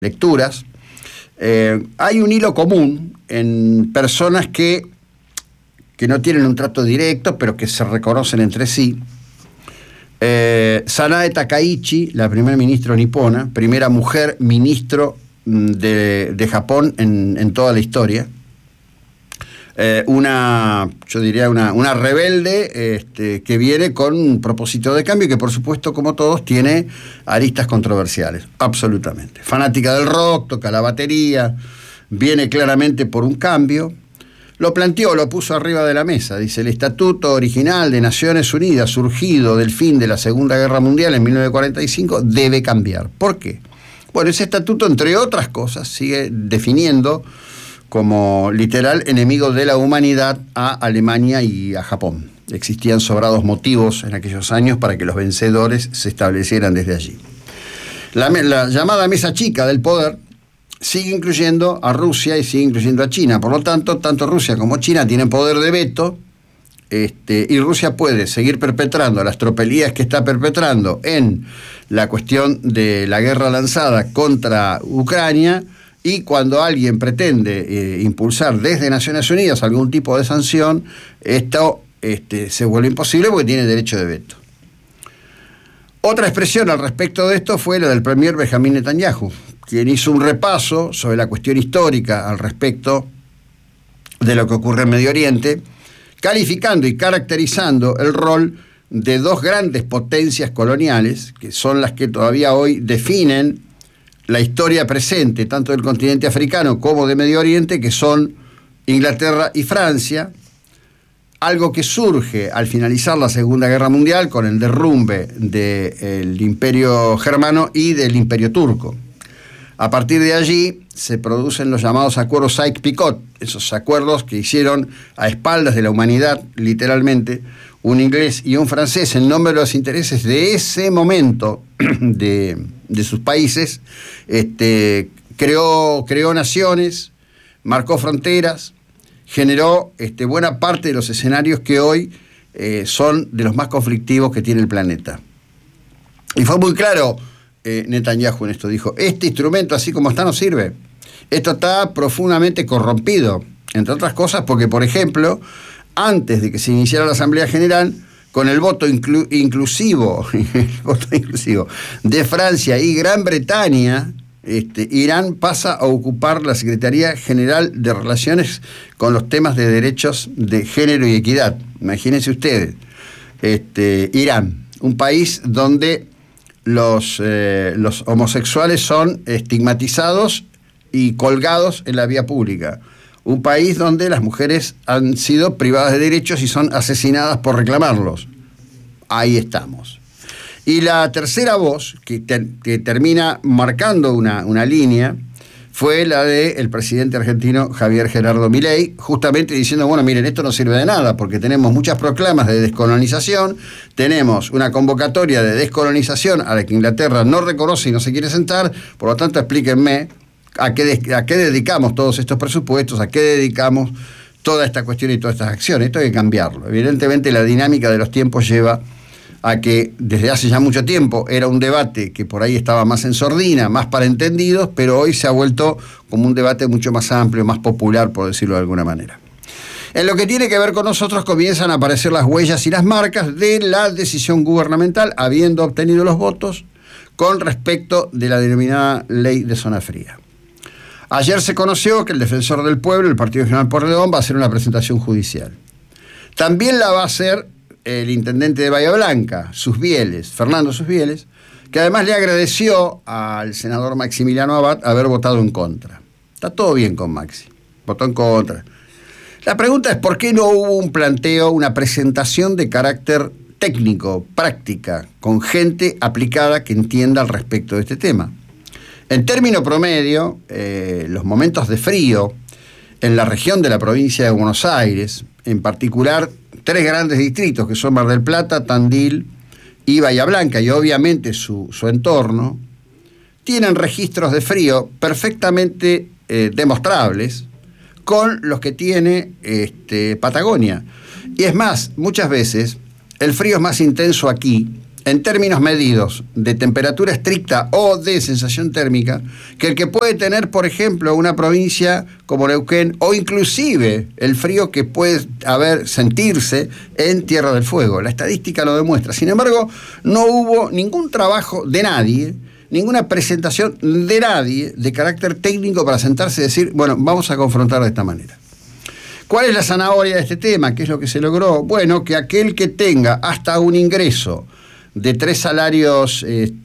lecturas, hay un hilo común en personas que no tienen un trato directo, pero que se reconocen entre sí. Sanae Takaichi, la primera ministra nipona, primera mujer ministro de Japón en toda la historia. Yo diría una rebelde que viene con un propósito de cambio y que, por supuesto, como todos, tiene aristas controversiales, absolutamente. Fanática del rock, toca la batería, viene claramente por un cambio. Lo planteó, lo puso arriba de la mesa. Dice: el estatuto original de Naciones Unidas, surgido del fin de la Segunda Guerra Mundial en 1945, debe cambiar. ¿Por qué? Bueno, ese estatuto, entre otras cosas, sigue definiendo como literal enemigo de la humanidad a Alemania y a Japón. Existían sobrados motivos en aquellos años para que los vencedores se establecieran desde allí. La llamada mesa chica del poder sigue incluyendo a Rusia y sigue incluyendo a China. Por lo tanto, tanto Rusia como China tienen poder de veto, y Rusia puede seguir perpetrando las tropelías que está perpetrando en la cuestión de la guerra lanzada contra Ucrania, y cuando alguien pretende impulsar desde Naciones Unidas algún tipo de sanción, esto se vuelve imposible porque tiene derecho de veto. Otra expresión al respecto de esto fue la del premier Benjamín Netanyahu, quien hizo un repaso sobre la cuestión histórica al respecto de lo que ocurre en Medio Oriente, calificando y caracterizando el rol de dos grandes potencias coloniales, que son las que todavía hoy definen la historia presente, tanto del continente africano como de Medio Oriente, que son Inglaterra y Francia, algo que surge al finalizar la Segunda Guerra Mundial con el derrumbe del Imperio Germano y del Imperio Turco. A partir de allí se producen los llamados acuerdos Sykes-Picot, esos acuerdos que hicieron a espaldas de la humanidad, literalmente, un inglés y un francés, en nombre de los intereses de ese momento de sus países, creó naciones, marcó fronteras, generó buena parte de los escenarios que hoy son de los más conflictivos que tiene el planeta. Y fue muy claro Netanyahu en esto, dijo: este instrumento así como está no sirve, esto está profundamente corrompido, entre otras cosas porque, por ejemplo, antes de que se iniciara la Asamblea General, con el voto inclusivo de Francia y Gran Bretaña, Irán pasa a ocupar la Secretaría General de Relaciones con los temas de derechos de género y equidad. Imagínense ustedes, Irán, un país donde los homosexuales son estigmatizados y colgados en la vía pública. Un país donde las mujeres han sido privadas de derechos y son asesinadas por reclamarlos. Ahí estamos. Y la tercera voz, que termina marcando una línea, fue la del presidente argentino Javier Gerardo Milei, justamente diciendo: bueno, miren, esto no sirve de nada, porque tenemos muchas proclamas de descolonización, tenemos una convocatoria de descolonización a la que Inglaterra no reconoce y no se quiere sentar, por lo tanto explíquenme a qué dedicamos todos estos presupuestos, a qué dedicamos toda esta cuestión y todas estas acciones. Esto hay que cambiarlo. Evidentemente la dinámica de los tiempos lleva a que desde hace ya mucho tiempo era un debate que por ahí estaba más en sordina, más para entendidos, pero hoy se ha vuelto como un debate mucho más amplio, más popular, por decirlo de alguna manera. En lo que tiene que ver con nosotros comienzan a aparecer las huellas y las marcas de la decisión gubernamental, habiendo obtenido los votos, con respecto de la denominada Ley de Zona Fría. Ayer se conoció que el Defensor del Pueblo, el Partido Nacional Pueyrredón, va a hacer una presentación judicial. También la va a hacer el intendente de Bahía Blanca, Fernando Susbieles, que además le agradeció al senador Maximiliano Abad haber votado en contra. Está todo bien con Maxi, votó en contra. La pregunta es: ¿por qué no hubo un planteo, una presentación de carácter técnico, práctica, con gente aplicada que entienda al respecto de este tema? En término promedio, los momentos de frío en la región de la provincia de Buenos Aires, en particular 3 grandes distritos que son Mar del Plata, Tandil y Bahía Blanca, y obviamente su entorno, tienen registros de frío perfectamente demostrables con los que tiene Patagonia. Y es más, muchas veces el frío es más intenso aquí en términos medidos de temperatura estricta o de sensación térmica que el que puede tener, por ejemplo, una provincia como Neuquén, o inclusive el frío que puede sentirse en Tierra del Fuego. La estadística lo demuestra. Sin embargo, no hubo ningún trabajo de nadie, ninguna presentación de nadie de carácter técnico para sentarse y decir, bueno, vamos a confrontar de esta manera. ¿Cuál es la zanahoria de este tema? ¿Qué es lo que se logró? Bueno, que aquel que tenga hasta un ingreso de 3 salarios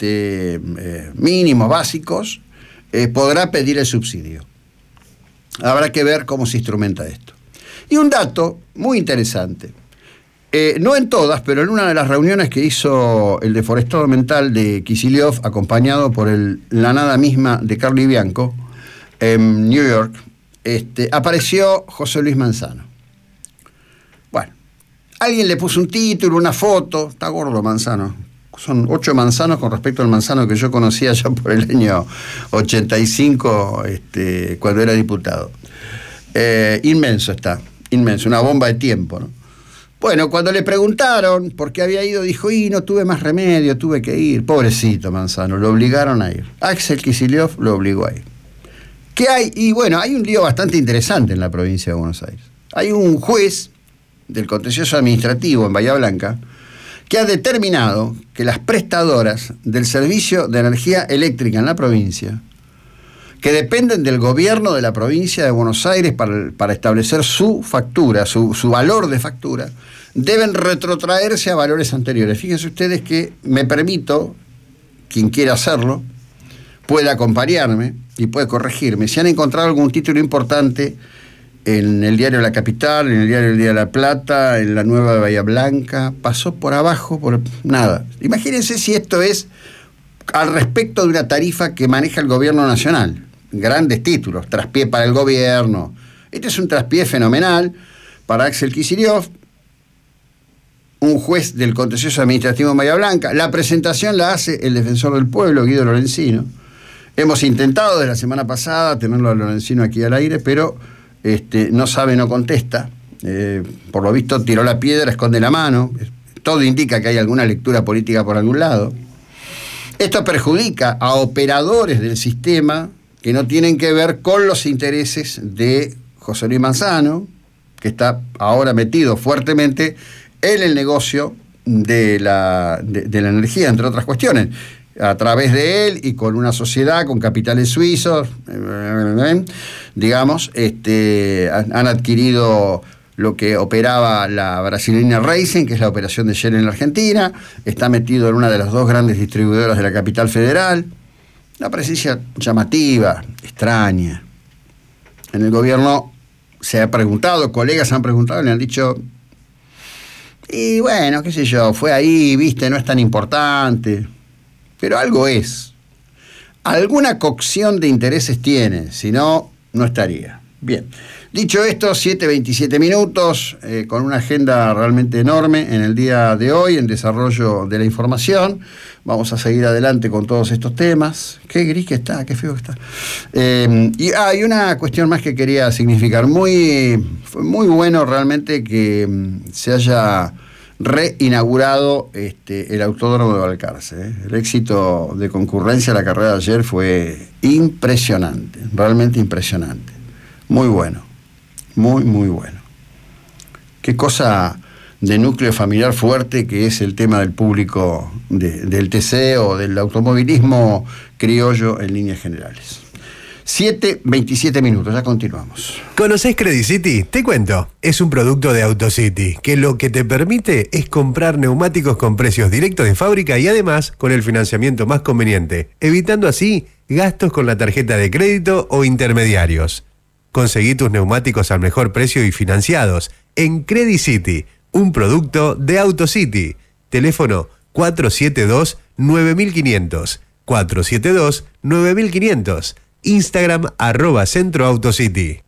mínimos básicos, podrá pedir el subsidio. Habrá que ver cómo se instrumenta esto. Y un dato muy interesante. No en todas, pero en una de las reuniones que hizo el deforestador mental de Kicillof, acompañado por la nada misma de Carly Bianco, en New York, apareció José Luis Manzano. Bueno, alguien le puso un título, una foto, está gordo Manzano. Son 8 manzanos con respecto al Manzano que yo conocía ya por el año 85, cuando era diputado. Inmenso está, inmenso, una bomba de tiempo, ¿no? Bueno, cuando le preguntaron por qué había ido, dijo, no tuve más remedio, tuve que ir. Pobrecito Manzano, lo obligaron a ir. Axel Kicillof lo obligó a ir. ¿Qué hay? Y bueno, hay un lío bastante interesante en la provincia de Buenos Aires. Hay un juez del contencioso administrativo en Bahía Blanca que ha determinado que las prestadoras del servicio de energía eléctrica en la provincia, que dependen del gobierno de la provincia de Buenos Aires para establecer su factura, su valor de factura, deben retrotraerse a valores anteriores. Fíjense ustedes que me permito, quien quiera hacerlo, puede acompañarme y puede corregirme. Si han encontrado algún título importante en el diario La Capital, en el diario El Día de la Plata, en la Nueva de Bahía Blanca, pasó por abajo, por nada. Imagínense si esto es al respecto de una tarifa que maneja el gobierno nacional. Grandes títulos, traspié para el gobierno. Este es un traspié fenomenal para Axel Kicillof, un juez del contencioso administrativo en Bahía Blanca. La presentación la hace el defensor del pueblo, Guido Lorenzino. Hemos intentado desde la semana pasada tenerlo a Lorenzino aquí al aire, pero no sabe, no contesta. Por lo visto tiró la piedra, esconde la mano. Todo indica que hay alguna lectura política por algún lado. Esto perjudica a operadores del sistema que no tienen que ver con los intereses de José Luis Manzano, que está ahora metido fuertemente en el negocio de la energía, entre otras cuestiones. A través de él y con una sociedad con capitales suizos, digamos, han adquirido lo que operaba la brasileña Racing, que es la operación de Shell en la Argentina. Está metido en una de las 2 grandes distribuidoras de la capital federal. Una presencia llamativa, extraña. En el gobierno se ha preguntado, colegas han preguntado, le han dicho, y bueno, qué sé yo, fue ahí, viste, no es tan importante. Pero algo es. Alguna cocción de intereses tiene, si no, no estaría. Bien. Dicho esto, 7:27 minutos, con una agenda realmente enorme en el día de hoy, en desarrollo de la información. Vamos a seguir adelante con todos estos temas. Qué gris que está, qué feo que está. Y hay una cuestión más que quería significar. Fue muy bueno realmente que se haya reinaugurado el Autódromo de Balcarce. El éxito de concurrencia a la carrera de ayer fue impresionante, realmente impresionante. Muy bueno, muy, muy bueno. Qué cosa de núcleo familiar fuerte que es el tema del público del TC o del automovilismo criollo en líneas generales. 7:27 minutos, ya continuamos. ¿Conocés Credit City? Te cuento. Es un producto de AutoCity, que lo que te permite es comprar neumáticos con precios directos de fábrica y además con el financiamiento más conveniente, evitando así gastos con la tarjeta de crédito o intermediarios. Conseguí tus neumáticos al mejor precio y financiados en Credit City, un producto de AutoCity. Teléfono 472-9500. 472-9500. Instagram @CentroAutoCity.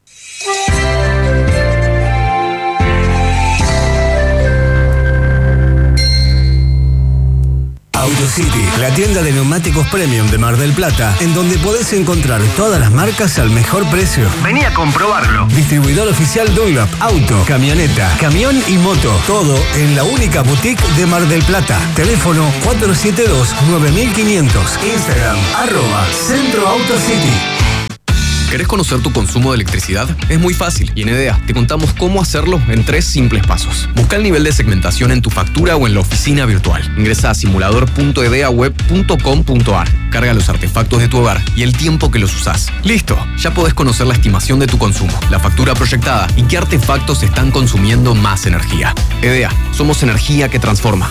AutoCity, la tienda de neumáticos premium de Mar del Plata, en donde podés encontrar todas las marcas al mejor precio. Vení a comprobarlo. Distribuidor oficial Dunlop, auto, camioneta, camión y moto. Todo en la única boutique de Mar del Plata. Teléfono 472-9500. Instagram, @CentroAutoCity. ¿Querés conocer tu consumo de electricidad? Es muy fácil y en EDEA te contamos cómo hacerlo en 3 simples pasos. Busca el nivel de segmentación en tu factura o en la oficina virtual. Ingresa a simulador.edeaweb.com.ar. Carga los artefactos de tu hogar y el tiempo que los usás. ¡Listo! Ya podés conocer la estimación de tu consumo, la factura proyectada y qué artefactos están consumiendo más energía. EDEA, somos energía que transforma.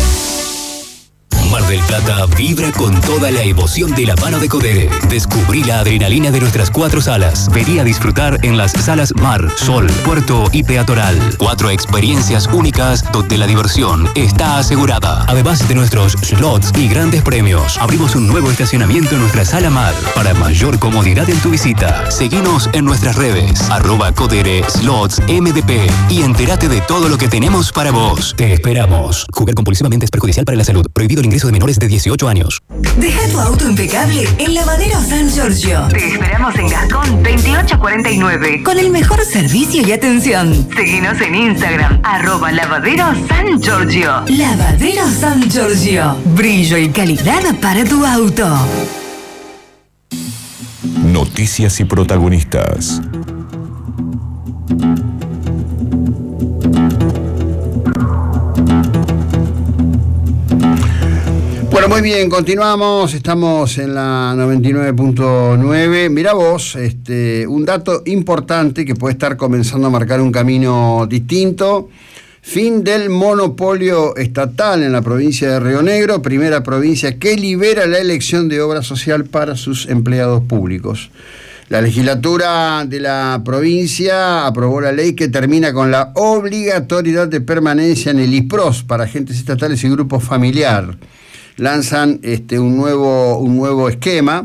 Mar del Plata vibra con toda la emoción de la mano de Codere. Descubrí la adrenalina de nuestras 4 salas. Vení a disfrutar en las salas Mar, Sol, Puerto y Peatonal. 4 experiencias únicas donde la diversión está asegurada. Además de nuestros slots y grandes premios, abrimos un nuevo estacionamiento en nuestra sala Mar para mayor comodidad en tu visita. Seguinos en nuestras redes @Codere Slots MDP y entérate de todo lo que tenemos para vos. Te esperamos. Jugar compulsivamente es perjudicial para la salud. Prohibido el ingreso de menores de 18 años. Deja tu auto impecable en Lavadero San Giorgio. Te esperamos en Gascón 2849 con el mejor servicio y atención. Seguinos en Instagram @Lavadero San Giorgio. Lavadero San Giorgio. Brillo y calidad para tu auto. Noticias y protagonistas. Bueno, muy bien, continuamos, estamos en la 99.9. Mirá vos, un dato importante que puede estar comenzando a marcar un camino distinto. Fin del monopolio estatal en la provincia de Río Negro, primera provincia que libera la elección de obra social para sus empleados públicos. La legislatura de la provincia aprobó la ley que termina con la obligatoriedad de permanencia en el IPROS para agentes estatales y grupos familiar. Lanzan un nuevo esquema.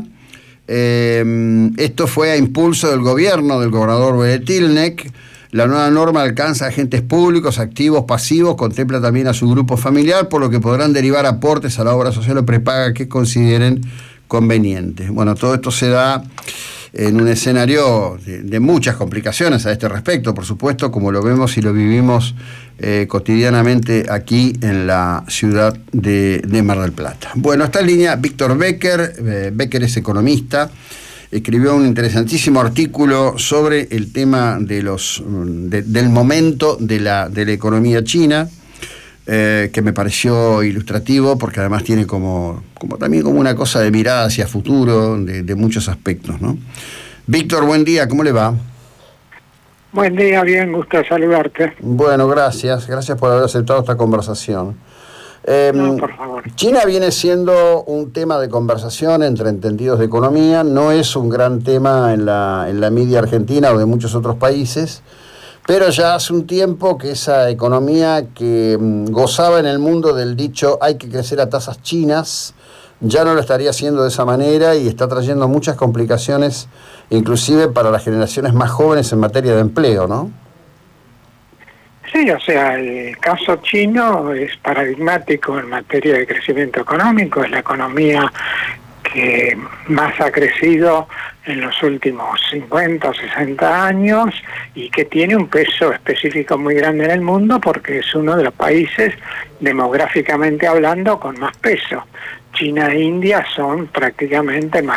Esto fue a impulso del gobierno del gobernador Beretilnek. La nueva norma alcanza a agentes públicos, activos, pasivos, contempla también a su grupo familiar, por lo que podrán derivar aportes a la obra social o prepaga que consideren convenientes. Bueno, todo esto se da en un escenario de muchas complicaciones a este respecto, por supuesto, como lo vemos y lo vivimos cotidianamente aquí en la ciudad de Mar del Plata. Bueno, está en línea Víctor Becker. Becker es economista, escribió un interesantísimo artículo sobre el tema del momento de la economía china, que me pareció ilustrativo porque además tiene también como una cosa de mirada hacia futuro de muchos aspectos, ¿no? Víctor, buen día, ¿cómo le va? Buen día, bien, gusto saludarte. Bueno, gracias por haber aceptado esta conversación. No, por favor. China viene siendo un tema de conversación entre entendidos de economía, no es un gran tema en la media argentina o de muchos otros países, pero ya hace un tiempo que esa economía que gozaba en el mundo del dicho hay que crecer a tasas chinas, ya no lo estaría haciendo de esa manera y está trayendo muchas complicaciones, inclusive para las generaciones más jóvenes en materia de empleo, ¿no? Sí, o sea, el caso chino es paradigmático en materia de crecimiento económico, es la economía que más ha crecido en los últimos 50 o 60 años y que tiene un peso específico muy grande en el mundo porque es uno de los países, demográficamente hablando, con más peso. China e India son prácticamente más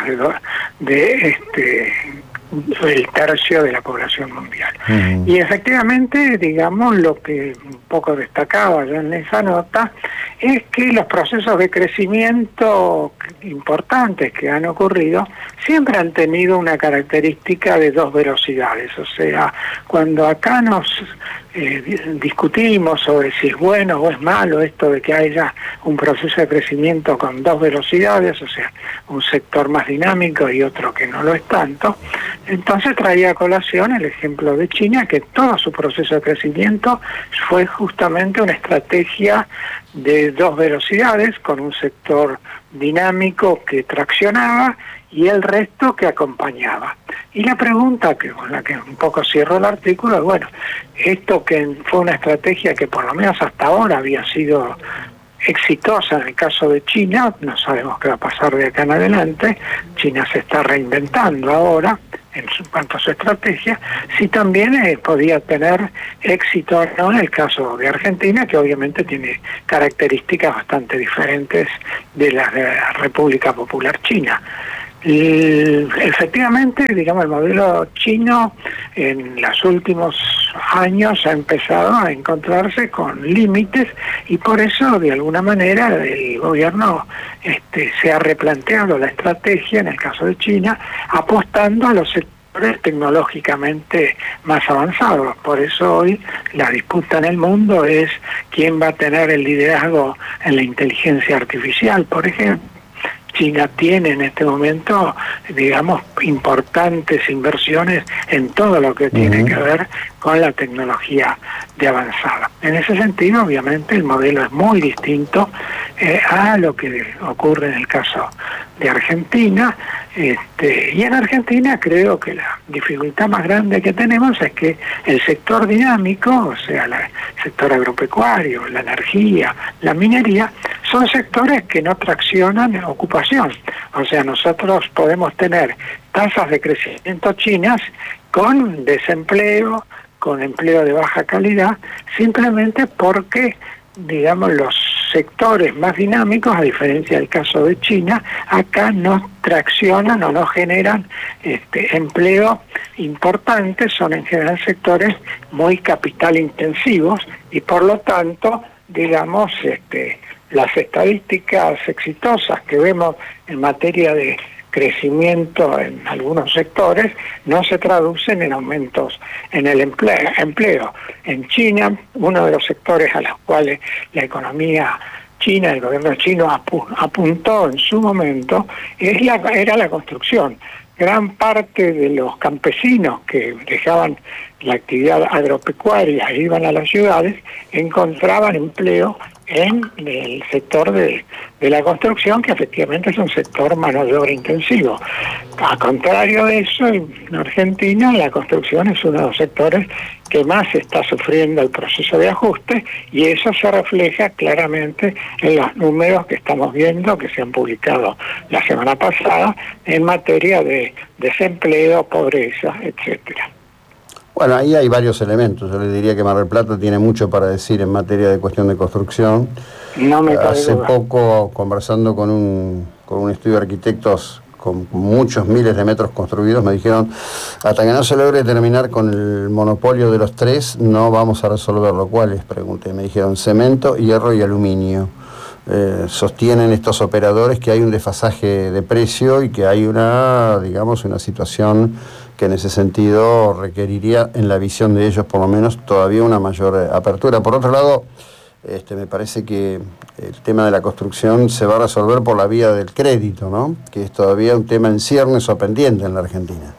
el tercio de la población mundial. Y efectivamente, digamos, lo que un poco destacaba yo en esa nota es que los procesos de crecimiento importantes que han ocurrido siempre han tenido una característica de 2 velocidades. O sea, cuando acá nos discutimos sobre si es bueno o es malo esto de que haya un proceso de crecimiento con 2 velocidades, o sea, un sector más dinámico y otro que no lo es tanto, entonces traía a colación el ejemplo de China, que todo su proceso de crecimiento fue justamente una estrategia de 2 velocidades, con un sector dinámico que traccionaba y el resto que acompañaba. Y la pregunta con la que un poco cierro el artículo es, bueno, esto que fue una estrategia que por lo menos hasta ahora había sido exitosa en el caso de China, no sabemos qué va a pasar de acá en adelante. China se está reinventando ahora en cuanto a su estrategia, si también podía tener éxito o no en el caso de Argentina, que obviamente tiene características bastante diferentes de las de la República Popular China. Efectivamente, digamos, el modelo chino en los últimos años ha empezado a encontrarse con límites y por eso, de alguna manera, el gobierno se ha replanteado la estrategia en el caso de China, apostando a los sectores tecnológicamente más avanzados. Por eso hoy la disputa en el mundo es quién va a tener el liderazgo en la inteligencia artificial, por ejemplo. China tiene en este momento, digamos, importantes inversiones en todo lo que tiene que ver con la tecnología de avanzada. En ese sentido, obviamente, el modelo es muy distinto a lo que ocurre en el caso de Argentina. Y en Argentina creo que la dificultad más grande que tenemos es que el sector dinámico, o sea, el sector agropecuario, la energía, la minería, son sectores que no traccionan ocupación. O sea, nosotros podemos tener tasas de crecimiento chinas con desempleo, con empleo de baja calidad, simplemente porque, digamos, los sectores más dinámicos, a diferencia del caso de China, acá no traccionan o no generan empleo importante, son en general sectores muy capital intensivos y por lo tanto, digamos, las estadísticas exitosas que vemos en materia de crecimiento en algunos sectores no se traducen en aumentos en el empleo. En China, uno de los sectores a los cuales la economía china, el gobierno chino apuntó en su momento, era la construcción. Gran parte de los campesinos que dejaban la actividad agropecuaria e iban a las ciudades encontraban empleo en el sector de la construcción, que efectivamente es un sector mano de obra intensivo. A contrario de eso, en Argentina la construcción es uno de los sectores que más está sufriendo el proceso de ajuste y eso se refleja claramente en los números que estamos viendo, que se han publicado la semana pasada, en materia de desempleo, pobreza, etcétera. Bueno, ahí hay varios elementos. Yo le diría que Mar del Plata tiene mucho para decir en materia de cuestión de construcción. No me cabe Hace duda. poco, conversando con un estudio de arquitectos con muchos miles de metros construidos, me dijeron, hasta que no se logre terminar con el monopolio de los tres, no vamos a resolverlo. ¿Cuáles? Pregunté. Me dijeron cemento, hierro y aluminio. Sostienen estos operadores que hay un desfasaje de precio y que hay una situación que en ese sentido requeriría, en la visión de ellos por lo menos, todavía una mayor apertura. Por otro lado, me parece que el tema de la construcción se va a resolver por la vía del crédito, ¿no? Que es todavía un tema en ciernes o pendiente en la Argentina.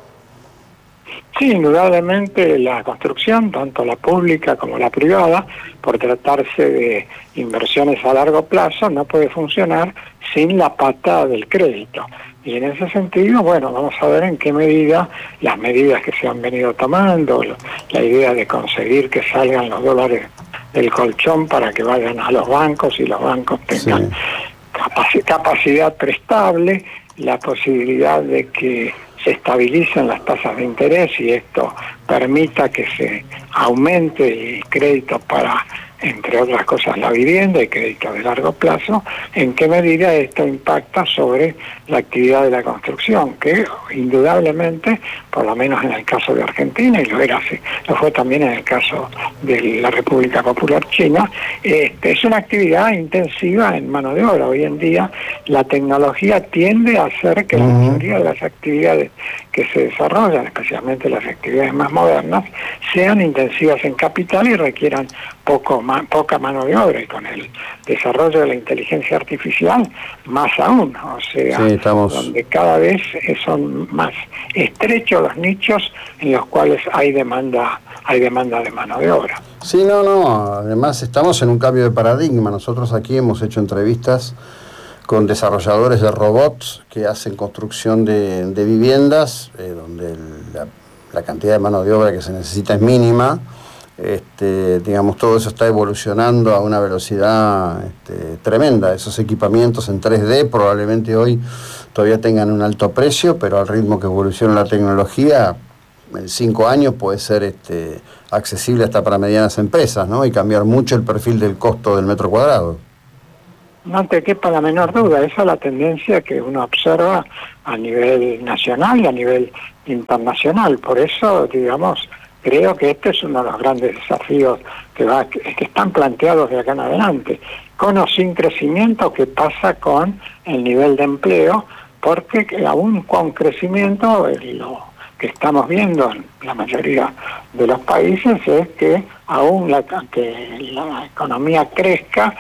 Sí, indudablemente la construcción, tanto la pública como la privada, por tratarse de inversiones a largo plazo, no puede funcionar sin la pata del crédito. Y en ese sentido, bueno, vamos a ver en qué medida las medidas que se han venido tomando, la idea de conseguir que salgan los dólares del colchón para que vayan a los bancos y los bancos tengan capacidad prestable, la posibilidad de que se estabilicen las tasas de interés y esto permita que se aumente el crédito para, entre otras cosas, la vivienda y crédito de largo plazo, en qué medida esto impacta sobre la actividad de la construcción, que indudablemente, por lo menos en el caso de Argentina, y lo fue también en el caso de la República Popular China, es una actividad intensiva en mano de obra. Hoy en día la tecnología tiende a hacer que la mayoría de las actividades que se desarrollan, especialmente las actividades más modernas, sean intensivas en capital y requieran poca mano de obra, y con el desarrollo de la inteligencia artificial más aún, o sea, sí, donde cada vez son más estrechos los nichos en los cuales hay demanda de mano de obra. Sí, además estamos en un cambio de paradigma. Nosotros aquí hemos hecho entrevistas con desarrolladores de robots que hacen construcción de viviendas, donde la cantidad de mano de obra que se necesita es mínima, digamos, todo eso está evolucionando a una velocidad tremenda. Esos equipamientos en 3D probablemente hoy todavía tengan un alto precio, pero al ritmo que evoluciona la tecnología, en 5 años puede ser accesible hasta para medianas empresas, ¿no? Y cambiar mucho el perfil del costo del metro cuadrado. No te quepa la menor duda, esa es la tendencia que uno observa a nivel nacional y a nivel internacional. Por eso, digamos, creo que este es uno de los grandes desafíos que están planteados de acá en adelante. Con o sin crecimiento, ¿qué pasa con el nivel de empleo? Porque aún con crecimiento, lo que estamos viendo en la mayoría de los países es que aún que la economía crezca,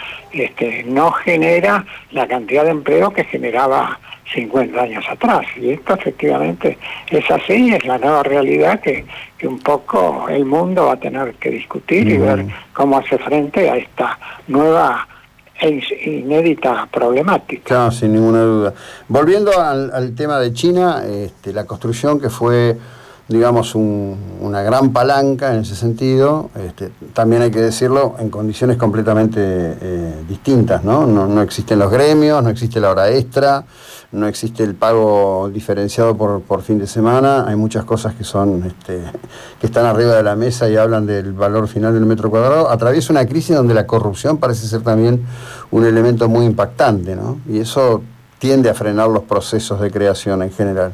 no genera la cantidad de empleo que generaba 50 años atrás. Y esto efectivamente es así, es la nueva realidad que un poco el mundo va a tener que discutir y ver cómo hace frente a esta nueva e inédita problemática. Claro, sin ninguna duda. Volviendo al tema de China, la construcción que fue, digamos, una gran palanca en ese sentido, también hay que decirlo, en condiciones completamente distintas, ¿no? No existen los gremios, no existe la hora extra, no existe el pago diferenciado por fin de semana. Hay muchas cosas que son que están arriba de la mesa y hablan del valor final del metro cuadrado. Atraviesa una crisis donde la corrupción parece ser también un elemento muy impactante, ¿no? Y eso tiende a frenar los procesos de creación en general.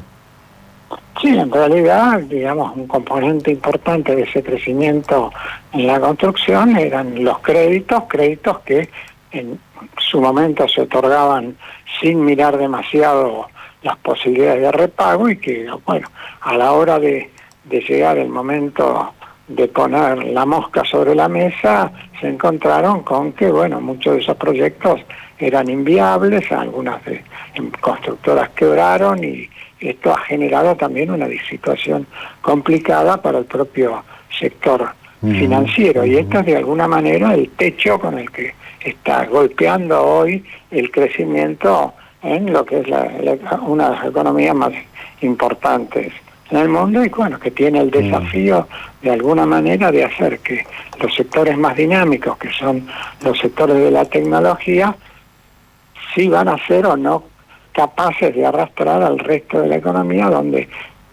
Sí, en realidad, digamos, un componente importante de ese crecimiento en la construcción eran los créditos que en su momento se otorgaban sin mirar demasiado las posibilidades de repago y que, bueno, a la hora de llegar el momento de poner la mosca sobre la mesa, se encontraron con que, bueno, muchos de esos proyectos eran inviables, algunas constructoras quebraron y esto ha generado también una situación complicada para el propio sector financiero y esto es de alguna manera el techo con el que está golpeando hoy el crecimiento en lo que es una de las economías más importantes en el mundo y bueno, que tiene el desafío de alguna manera de hacer que los sectores más dinámicos, que son los sectores de la tecnología, sí van a ser o no capaces de arrastrar al resto de la economía donde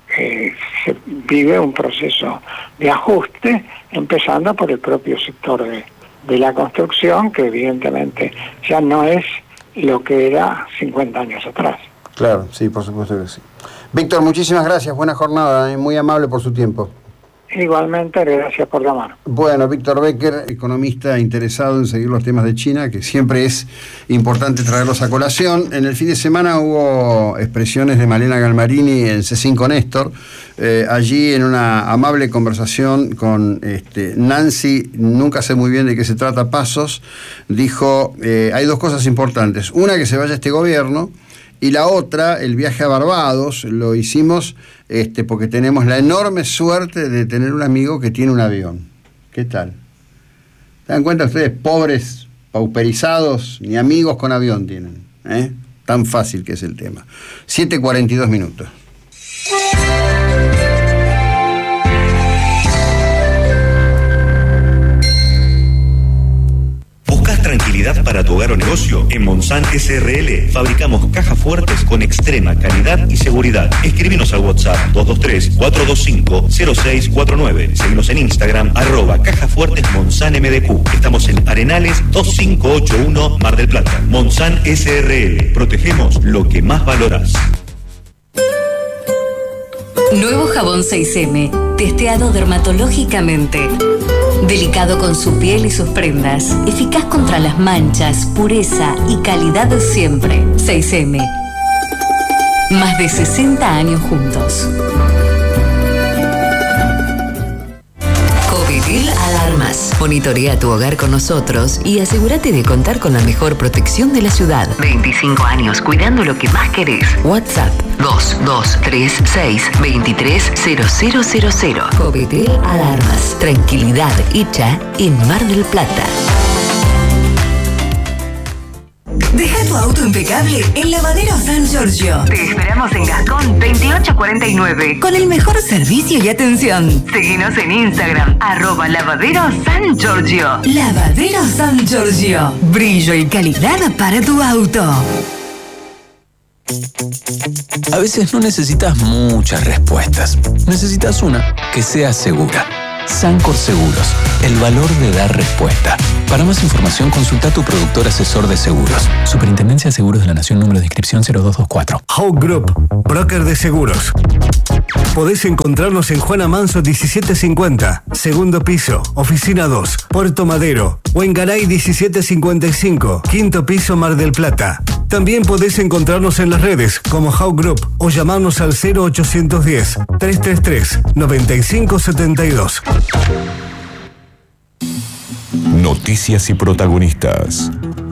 se vive un proceso de ajuste, empezando por el propio sector de la construcción, que evidentemente ya no es lo que era 50 años atrás. Claro, sí, por supuesto que sí. Víctor, muchísimas gracias, buena jornada, muy amable por su tiempo. Igualmente, gracias por llamar. Bueno, Víctor Becker, economista interesado en seguir los temas de China, que siempre es importante traerlos a colación. En el fin de semana hubo expresiones de Malena Galmarini en C5 Néstor, allí en una amable conversación con Nancy, nunca sé muy bien de qué se trata, Pasos, dijo, hay dos cosas importantes, una que se vaya este gobierno, y la otra, el viaje a Barbados, lo hicimos porque tenemos la enorme suerte de tener un amigo que tiene un avión. ¿Qué tal? ¿Se dan cuenta ustedes, pobres, pauperizados, ni amigos con avión tienen? Tan fácil que es el tema. 7:42 minutos. Tranquilidad para tu hogar o negocio. En Monsan SRL fabricamos cajas fuertes con extrema calidad y seguridad. Escríbenos al WhatsApp 223-425-0649. Seguimos en Instagram @cajafuertesmonsanmdq. Estamos en Arenales 2581 Mar del Plata. Monsan SRL. Protegemos lo que más valoras. Nuevo jabón 6M, testeado dermatológicamente. Delicado con su piel y sus prendas. Eficaz contra las manchas, pureza y calidad de siempre. 6M. Más de 60 años juntos. Covidil Alarmas. Monitorea tu hogar con nosotros y asegúrate de contar con la mejor protección de la ciudad. 25 años cuidando lo que más querés. WhatsApp 2236-230000. Covidil Alarmas. Tranquilidad hecha en Mar del Plata. Deja tu auto impecable en Lavadero San Giorgio. Te esperamos en Gascón 2849 con el mejor servicio y atención. Seguinos en Instagram, @Lavadero San Giorgio. Lavadero San Giorgio. Brillo y calidad para tu auto. A veces no necesitas muchas respuestas. Necesitas una que sea segura. Sancor Seguros, el valor de dar respuesta. Para más información, consulta a tu productor asesor de seguros. Superintendencia de Seguros de la Nación, número de inscripción 0224. Hawk Group, broker de seguros. Podés encontrarnos en Juana Manso 1750, segundo piso, oficina 2, Puerto Madero, o en Garay 1755, quinto piso, Mar del Plata. También podés encontrarnos en las redes como Hawk Group o llamarnos al 0810-333-9572. Noticias y protagonistas.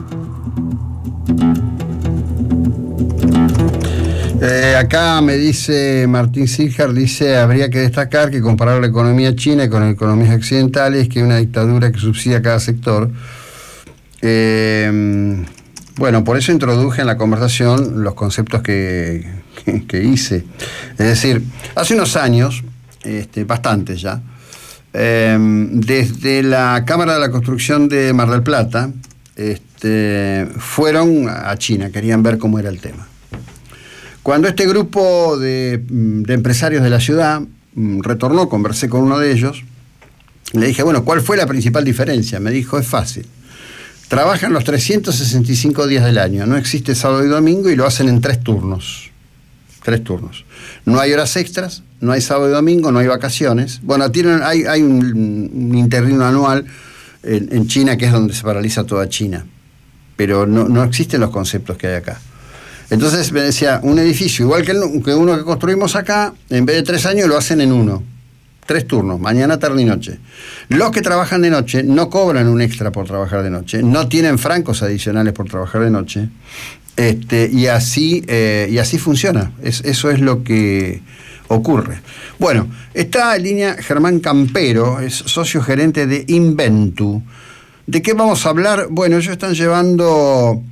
Acá me dice Martín Siljar, dice, habría que destacar que comparar la economía china con economías occidentales, que hay una dictadura que subsidia cada sector. Bueno, por eso introduje en la conversación los conceptos que hice. Es decir, hace unos años, bastantes ya, desde la Cámara de la Construcción de Mar del Plata, fueron a China, querían ver cómo era el tema. Cuando este grupo de empresarios de la ciudad retornó, conversé con uno de ellos, le dije, bueno, ¿cuál fue la principal diferencia? Me dijo, es fácil. Trabajan los 365 días del año, no existe sábado y domingo y lo hacen en 3 turnos. 3 turnos. No hay horas extras, no hay sábado y domingo, no hay vacaciones. Bueno, hay un interregno anual en China, que es donde se paraliza toda China, pero no existen los conceptos que hay acá. Entonces me decía, un edificio igual que uno que construimos acá, en vez de 3 años lo hacen en 1. 3 turnos, mañana, tarde y noche. Los que trabajan de noche no cobran un extra por trabajar de noche, no tienen francos adicionales por trabajar de noche, y así funciona. Eso es lo que ocurre. Bueno, está en línea Germán Campero, es socio gerente de Inventu. ¿De qué vamos a hablar? Bueno, ellos están llevando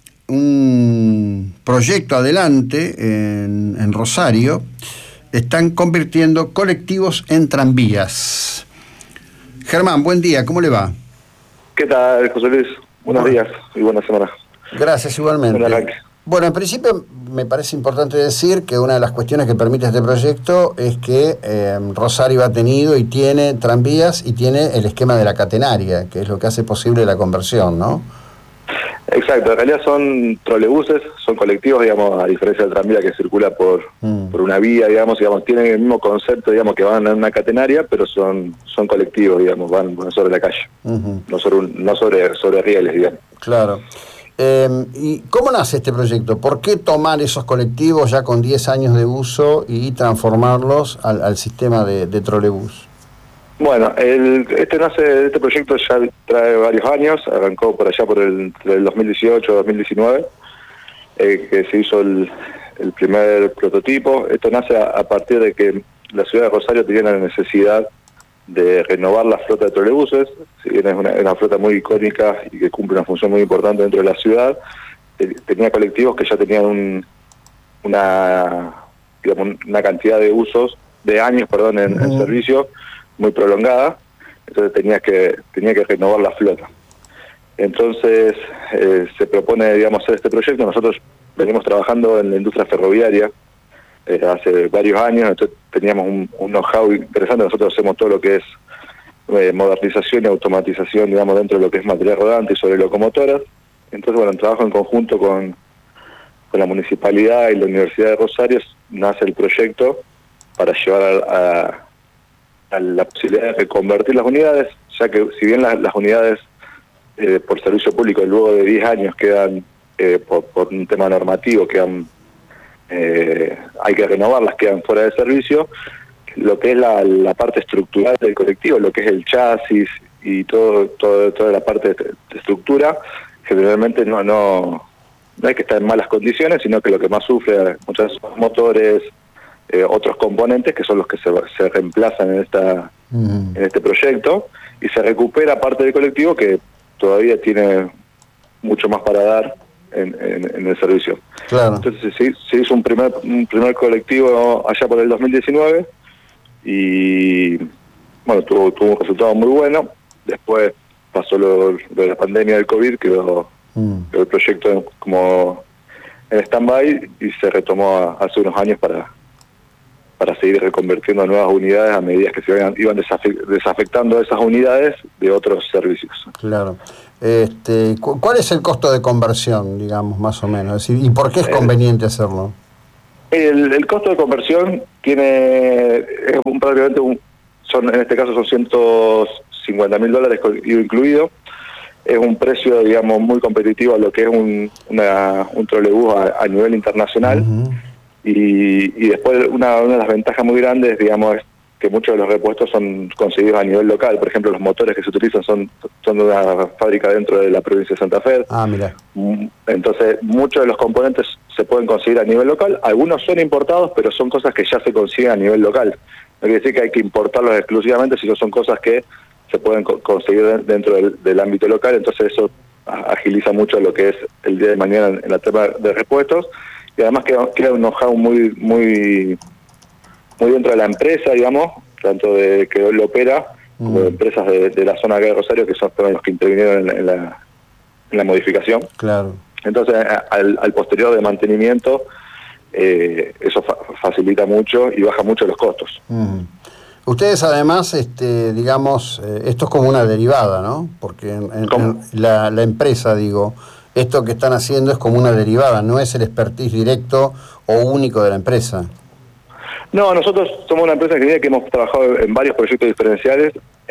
un proyecto adelante en Rosario. Están convirtiendo colectivos en tranvías. Germán, buen día, ¿cómo le va? ¿Qué tal, José Luis? Buenos días y buena semana. Gracias, igualmente. Bueno, en principio me parece importante decir que una de las cuestiones que permite este proyecto es que Rosario ha tenido y tiene tranvías y tiene el esquema de la catenaria, que es lo que hace posible la conversión, ¿no? Exacto, en realidad son trolebuses, son colectivos, digamos, a diferencia del tranvía que circula por una vía, digamos, tienen el mismo concepto, digamos, que van en una catenaria, pero son colectivos, digamos, van sobre la calle, no sobre rieles, digamos. Claro. ¿Y cómo nace este proyecto? ¿Por qué tomar esos colectivos ya con 10 años de uso y transformarlos al sistema de trolebús? Bueno, este proyecto ya trae varios años, arrancó por allá por el 2018-2019, que se hizo el primer prototipo. Esto nace a partir de que la ciudad de Rosario tenía la necesidad de renovar la flota de trolebuses, si bien es una flota muy icónica y que cumple una función muy importante dentro de la ciudad. Tenía colectivos que ya tenían una cantidad de años en servicio muy prolongada, entonces tenía que renovar la flota. Entonces se propone, digamos, hacer este proyecto. Nosotros venimos trabajando en la industria ferroviaria hace varios años, entonces teníamos un know-how interesante. Nosotros hacemos todo lo que es modernización y automatización, digamos, dentro de lo que es material rodante y sobre locomotoras. Entonces, bueno, en trabajo en conjunto con la Municipalidad y la Universidad de Rosario nace el proyecto para llevar a la posibilidad de reconvertir las unidades, ya que si bien las unidades por servicio público luego de 10 años quedan, por un tema normativo, hay que renovarlas, quedan fuera de servicio, lo que es la parte estructural del colectivo, lo que es el chasis y toda la parte de estructura, generalmente no hay que estar en malas condiciones, sino que lo que más sufre muchas veces son motores, otros componentes que son los que se reemplazan en este proyecto, y se recupera parte del colectivo que todavía tiene mucho más para dar en el servicio. Claro. Entonces se hizo un primer colectivo allá por el 2019 y bueno, tuvo un resultado muy bueno. Después pasó lo de la pandemia del COVID, quedó el proyecto como en stand-by y se retomó hace unos años para seguir reconvirtiendo nuevas unidades a medida que se iban desafectando esas unidades de otros servicios. Claro. ¿Cuál es el costo de conversión, digamos, más o menos? Es decir, ¿y por qué es conveniente hacerlo? El costo de conversión en este caso son $150.000 incluido. Es un precio, digamos, muy competitivo a lo que es un trolebús a nivel internacional. Uh-huh. Y después una de las ventajas muy grandes, digamos, es que muchos de los repuestos son conseguidos a nivel local. Por ejemplo, los motores que se utilizan son de una fábrica dentro de la provincia de Santa Fe. Ah, mira. Entonces, muchos de los componentes se pueden conseguir a nivel local. Algunos son importados, pero son cosas que ya se consiguen a nivel local. No quiere decir que hay que importarlos exclusivamente, sino son cosas que se pueden conseguir dentro del ámbito local. Entonces, eso agiliza mucho lo que es el día de mañana en la tema de repuestos. Y además queda un know-how muy dentro de la empresa, digamos, tanto de que lo opera como de empresas de la zona acá de Rosario, que son los que intervinieron en la modificación. Claro. Entonces, al posterior de mantenimiento, eso facilita mucho y baja mucho los costos. Ustedes además, digamos, esto es como una derivada, ¿no? Porque la empresa, digo, esto que están haciendo es como una derivada, no es el expertise directo o único de la empresa. No, nosotros somos una empresa que hemos trabajado en varios proyectos diferenciales.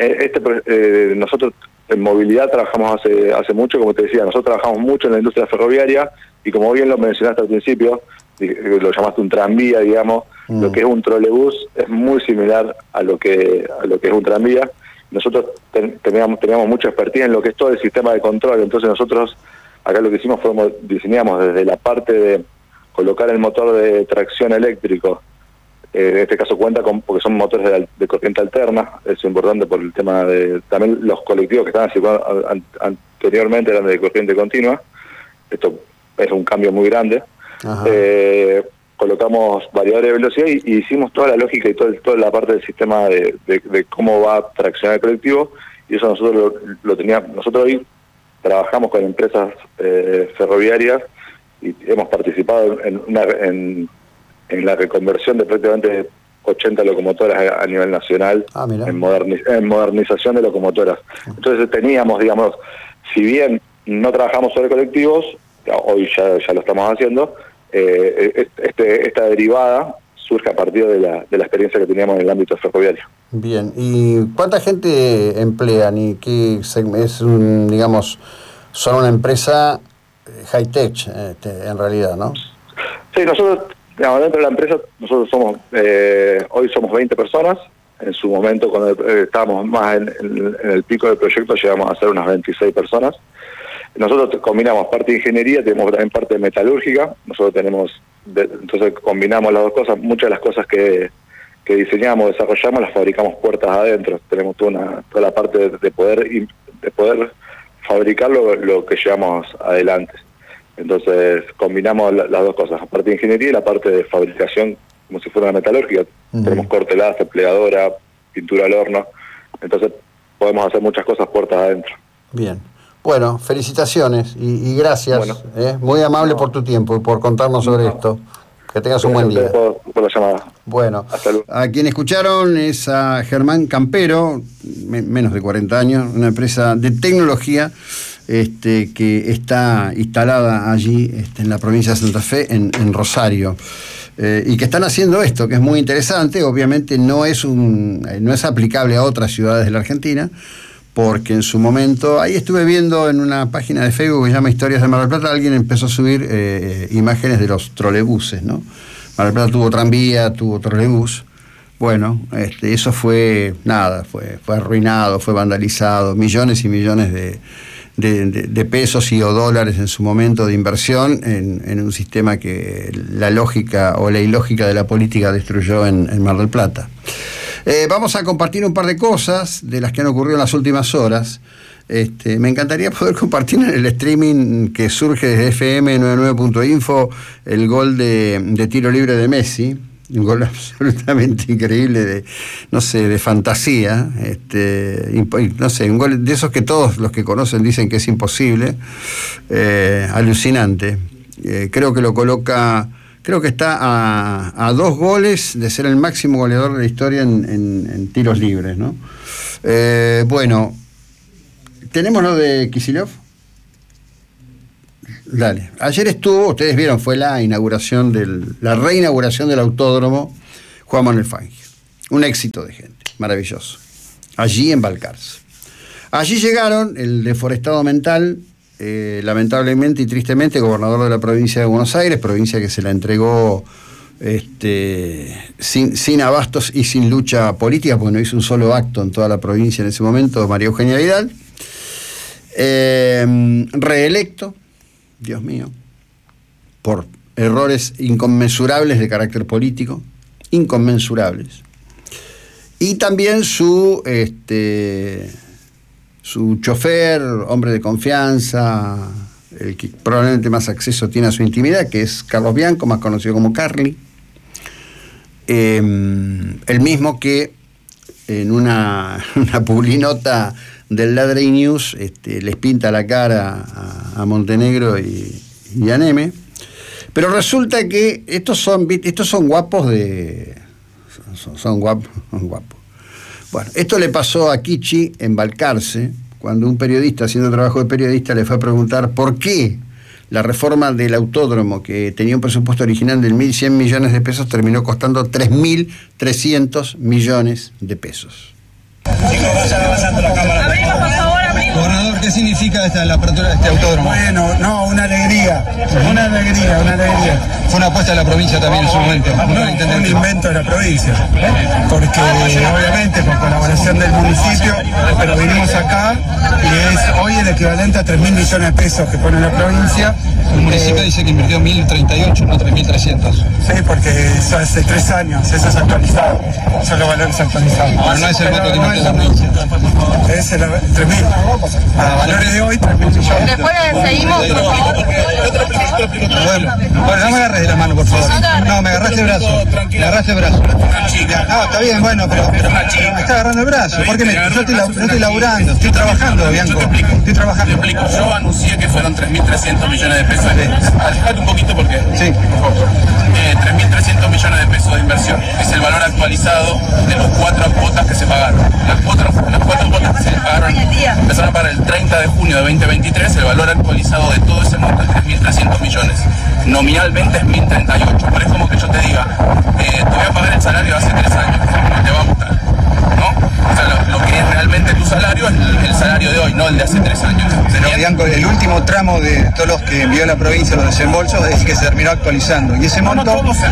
Nosotros en movilidad trabajamos hace mucho, como te decía, nosotros trabajamos mucho en la industria ferroviaria y como bien lo mencionaste al principio, lo llamaste un tranvía, digamos, lo que es un trolebús es muy similar a lo que es un tranvía. Nosotros teníamos mucha expertía en lo que es todo el sistema de control, entonces nosotros acá lo que hicimos diseñamos desde la parte de colocar el motor de tracción eléctrico. En este caso porque son motores de corriente alterna, eso es importante por el tema de... También los colectivos que estaban circulando anteriormente eran de corriente continua. Esto es un cambio muy grande. Colocamos variadores de velocidad y hicimos toda la lógica y toda la parte del sistema de cómo va a traccionar el colectivo, y eso nosotros lo teníamos. Nosotros hoy trabajamos con empresas ferroviarias y hemos participado en la reconversión de prácticamente 80 locomotoras a nivel nacional, en modernización de locomotoras. Entonces teníamos, digamos, si bien no trabajamos sobre colectivos, hoy ya lo estamos haciendo, esta derivada surge a partir de la experiencia que teníamos en el ámbito ferroviario. Bien, ¿y cuánta gente emplean y qué digamos, son una empresa high-tech en realidad, ¿no? Sí, nosotros, digamos, dentro de la empresa, nosotros somos, hoy somos 20 personas. En su momento, cuando estábamos más en el pico del proyecto, llegamos a ser unas 26 personas. Nosotros combinamos parte de ingeniería, tenemos también parte de metalúrgica. Nosotros entonces combinamos las dos cosas. Muchas de las cosas que diseñamos, desarrollamos, las fabricamos puertas adentro. Tenemos toda la parte de poder fabricar lo que llevamos adelante. Entonces combinamos las dos cosas, la parte de ingeniería y la parte de fabricación, como si fuera una metalúrgica. Tenemos corteladas, empleadora, pintura al horno. Entonces podemos hacer muchas cosas puertas adentro. Bien. Bueno, felicitaciones y gracias. Bueno, muy amable por tu tiempo y por contarnos sobre esto. Que tengas un buen día. Por la llamada. Bueno, hasta luego. A quien escucharon es a Germán Campero, menos de 40 años, una empresa de tecnología que está instalada allí en la provincia de Santa Fe, en Rosario. Y que están haciendo esto, que es muy interesante. Obviamente no es aplicable a otras ciudades de la Argentina, porque en su momento, ahí estuve viendo en una página de Facebook que se llama Historias de Mar del Plata, alguien empezó a subir imágenes de los trolebuses, ¿no? Mar del Plata tuvo tranvía, tuvo trolebús. Bueno, eso fue arruinado, fue vandalizado, millones y millones de pesos o dólares en su momento de inversión en un sistema que la lógica o la ilógica de la política destruyó en Mar del Plata. Vamos a compartir un par de cosas de las que han ocurrido en las últimas horas. Me encantaría poder compartir en el streaming que surge desde FM99.info el gol de tiro libre de Messi, un gol absolutamente increíble de fantasía, no sé, un gol de esos que todos los que conocen dicen que es imposible, alucinante. Creo que lo coloca, creo que está a 2 goles de ser el máximo goleador de la historia en tiros libres, ¿no? Bueno, ¿tenemos lo de Kicillof? Dale. Ayer estuvo, ustedes vieron, fue la reinauguración del autódromo Juan Manuel Fangio. Un éxito de gente, maravilloso. Allí en Balcarce. Allí llegaron el deforestado mental, lamentablemente y tristemente, gobernador de la provincia de Buenos Aires, provincia que se la entregó sin abastos y sin lucha política, porque no hizo un solo acto en toda la provincia en ese momento, María Eugenia Vidal. Reelecto, Dios mío, por errores inconmensurables de carácter político, inconmensurables. Y también su chofer, hombre de confianza, el que probablemente más acceso tiene a su intimidad, que es Carlos Bianco, más conocido como Carly, el mismo que en una publinota del Ladrey News les pinta la cara a Montenegro y a Neme. Pero resulta que estos son guapos son guapos. Bueno, esto le pasó a Kichi en Balcarce, cuando un periodista haciendo trabajo de periodista le fue a preguntar por qué la reforma del autódromo, que tenía un presupuesto original de 1.100 millones de pesos, terminó costando 3.300 millones de pesos. Chicos, vayan avanzando la cámara. Abrimos, por favor, abrimos. Gobernador, ¿qué significa la apertura de este autódromo? Bueno, no, una alegría. Fue una apuesta de la provincia también en su momento. No, fue un invento de la provincia. Porque obviamente con colaboración del municipio, pero vinimos acá y es hoy el equivalente a 3.000 millones de pesos que pone la provincia. El municipio dice que invirtió 1.038, no 3.300. Sí, porque eso hace 3 años, eso es actualizado. Son los valores actualizados. Pero no es el voto que invirtió la provincia. Es el 3.000. A valores de hoy, 3.000 millones. Después seguimos, por favor. Bueno, no me agarres de la mano, por favor. No, me agarraste el brazo. Me agarraste el brazo. No, está bien, bueno, pero me está agarrando el brazo. ¿Por qué yo estoy laburando, estoy trabajando, Bianco. Estoy trabajando. Te explico, yo anuncié que fueron 3.300 millones de pesos. Alejate un poquito porque... Sí. 3.300 millones de pesos de inversión. Es el valor actualizado de las 4 cuotas que se pagaron. Las 4 cuotas que se pagaron empezaron a pagar el 30 de junio de 2023. El valor actualizado de todo ese monto es 3.300 millones. Nominalmente es 1.038. Pero es como que yo te diga, te voy a pagar el salario de hace 3 años. Te va a gustar, ¿no? O sea, lo que es realmente tu salario es el salario de hoy, no el de hace 3 años. Pero Bianco, el último tramo de todos los que envió la provincia, los desembolsos, es que se terminó actualizando. Y ese monto,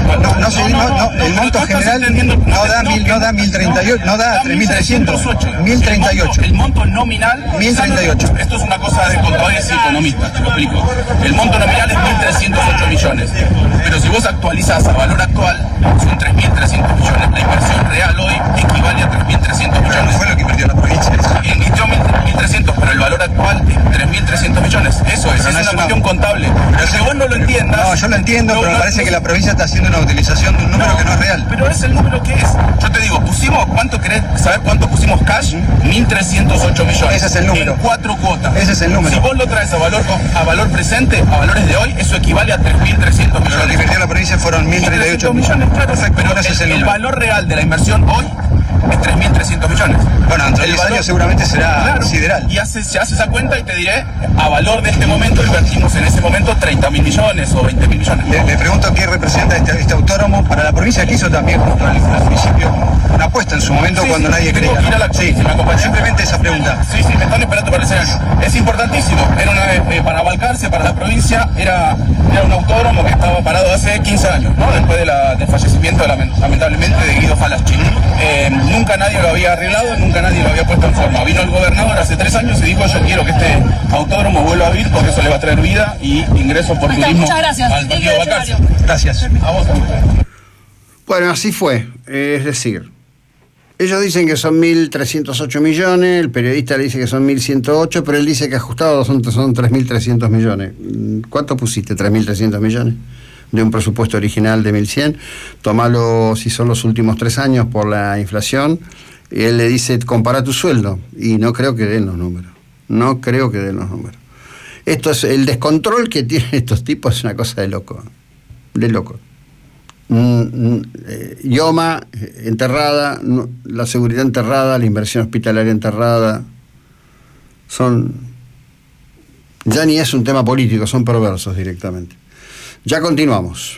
el monto general no da 1.038, no da 3.300, 1.038. El monto nominal, 1.038. Esto es una cosa de contadores y economistas, te lo explico. El monto nominal es 1.308 millones. Pero si vos actualizás a valor actual, son 3.300 millones. La inversión real hoy equivale a 3.300 millones. No fue lo que invirtió la provincia. Invirtió 1.300, pero el valor actual es 3.300 millones. Eso es una cuestión contable. Pero si vos no lo entiendas... No, yo lo entiendo, pero me parece que la provincia está haciendo una utilización de un número que no es real. Pero es el número que es. Yo te digo, ¿cuánto querés saber cuánto pusimos cash? 1.308 millones. Ese es el número. En 4 cuotas. Ese es el número. Si vos lo traes a valor presente, a valores de hoy, eso equivale a 3.300 millones. Pero lo que invirtió la provincia fueron 1.038 millones. Claro, pero ese es el valor real de la inversión hoy es 3.300 millones. Bueno, dentro de 10 años seguramente será sideral. Y se hace esa cuenta y te diré, a valor de este momento invertimos en ese momento 30.000 millones o 20.000 millones. Le pregunto qué representa este autódromo para la provincia, que hizo también junto al municipio una apuesta en su momento cuando nadie creía. Sí, me acompañé. Simplemente esa pregunta. Sí, me están esperando para ese año. Es importantísimo. Era para Balcarce, para la provincia, era un autódromo que estaba parado hace 15 años, ¿no? Después del fallecimiento, lamentablemente, de Guido Falaschi. Nunca nadie lo había arreglado, nunca nadie lo había puesto en forma. Vino el gobernador hace 3 años y dijo: yo quiero que este autódromo vuelva a abrir porque eso le va a traer vida y ingresos por turismo al partido de Balcarce. Gracias. A vos también. Bueno, así fue. Es decir, Ellos dicen que son 1.308 millones, el periodista le dice que son 1.108, pero él dice que ajustados son 3.300 millones. ¿Cuánto pusiste? 3.300 millones de un presupuesto original de 1.100. Tomalo si son los últimos 3 años por la inflación. Y él le dice, compara tu sueldo. Y no creo que den los números. No creo que den los números. Esto es el descontrol que tienen estos tipos, es una cosa de loco. De loco. IOMA enterrada, la seguridad enterrada, la inversión hospitalaria enterrada. Ya ni es un tema político, son perversos directamente. Ya continuamos.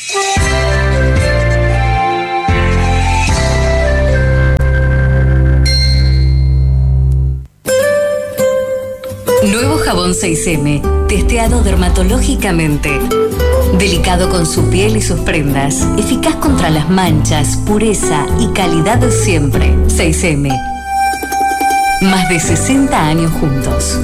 Nuevo jabón 6M, testeado dermatológicamente. Delicado con su piel y sus prendas. Eficaz contra las manchas, pureza y calidad de siempre. 6M. Más de 60 años juntos.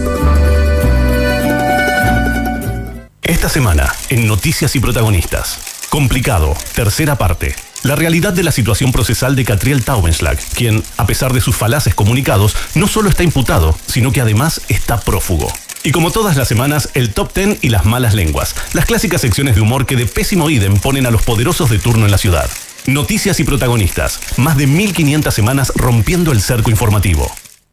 Esta semana, en Noticias y Protagonistas. Complicado, tercera parte. La realidad de la situación procesal de Catriel Taubenschlag, quien, a pesar de sus falaces comunicados, no solo está imputado, sino que además está prófugo. Y como todas las semanas, el Top 10 y las malas lenguas, las clásicas secciones de humor que de pésimo ídem ponen a los poderosos de turno en la ciudad. Noticias y Protagonistas, más de 1.500 semanas rompiendo el cerco informativo.